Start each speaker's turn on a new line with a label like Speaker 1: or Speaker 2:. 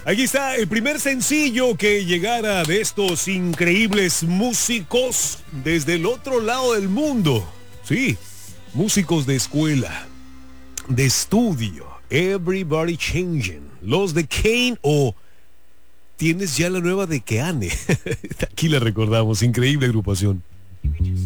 Speaker 1: Aquí está el primer sencillo que llegara de estos increíbles músicos desde el otro lado del mundo. Sí, músicos de escuela, de estudio. Everybody Changing. Los de Kane o tienes ya la nueva de Keane. Aquí la recordamos, increíble agrupación.